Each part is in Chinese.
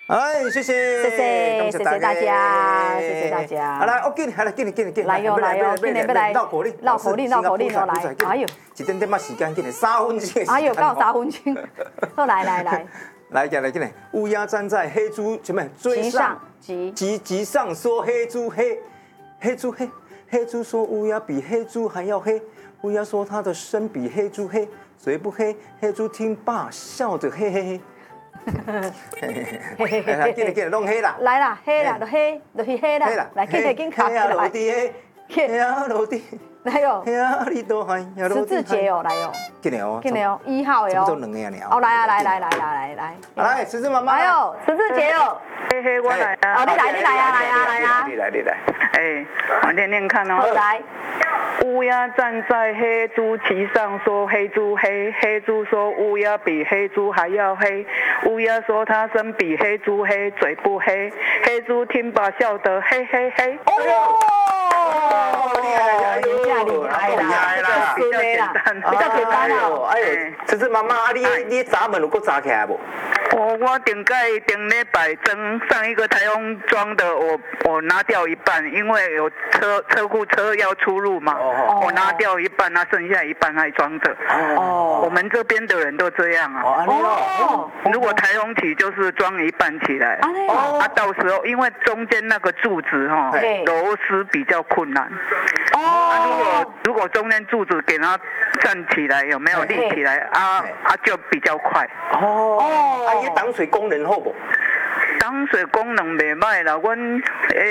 哎，谢谢， 谢谢大家，谢谢大家。 好来，给你， 来哟，今年要来绕口令哦来。哎呦， 一点点嘛时间，给你3分钟。 哎呦，刚好3分钟。好来， 来，给你。乌鸦站在黑猪前面追上，急上说黑猪黑，黑猪说乌鸦比黑猪还要黑，乌鸦说它的身比黑猪黑，嘴不黑，黑猪听罢笑着嘿嘿嘿。来，给你弄黑啦！ 来啦，黑啦，就是黑啦。来，紧卡来。黑啊，落地。来哟！十字节哦，来哟！ 进来哦 ，1号的哦。 怎么2个啊？ 哦，来， 来，十字妈妈。 来哟，十字节哦。 嘿，我来啊！ 哦，你来。 你来。哎，我念看哦。 来。 乌鸦站在黑猪旗上，说黑猪黑，黑猪说乌鸦比黑猪还要黑，乌鸦说它身比黑猪黑，嘴不黑，黑猪听罢笑得嘿嘿嘿。 哦，厉害啦！ 比较简单哦。哎呦，这是妈妈，你闸门有够扎起来不？ 我顶礼拜上一个台风装的，我拿掉一半，因为有车库车要出入嘛，我拿掉一半，那剩下一半还装着。我们这边的人都这样啊。如果台风起就是装一半起来，到时候因为中间那个柱子螺丝比较困难。如果中间柱子给它站起来，有没有立起来就比较快。 伊挡水功能好不？ 挡水功能袂歹啦，阮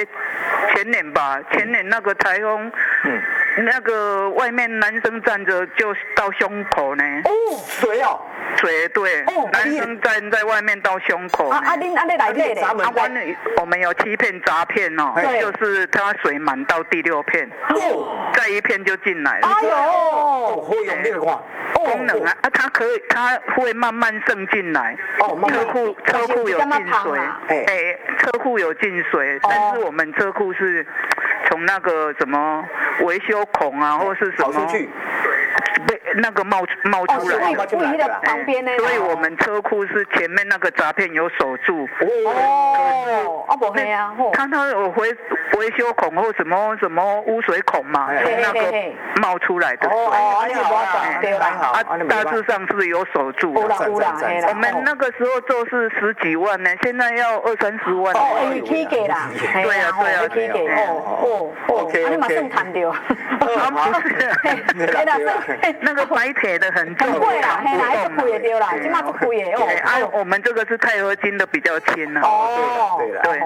前年那个台风，那个外面男生站着就到胸口呢。 水哦。 水对，男生站在外面到胸口。 你来这里。 我们有7片闸片哦，就是它水满到第6片，再1片就进来了。 哎呦， 好用这个看。 功能它会慢慢渗进来。车库有进水，车库有进水，但是我们车库是从那个什么维修孔啊，或是什么。被那个冒出来， 旁边呢， 所以我们车库是前面那个闸片有守住。 不黑啊， 它有维修孔或什么污水孔嘛，那个冒出来的。大致上是有守住。我们那个时候做是10几万呢，现在要20-30万。 起价啦， 对啊， 起价。你马上谈掉。 那个白铁的很重， 很贵啦，很贵的对啦，起码不贵的哦。 我们这个是钛合金的比较轻啦。 对，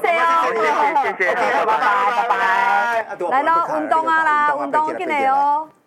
谢谢，拜拜。来咯，运动啊啦，运动进来哦。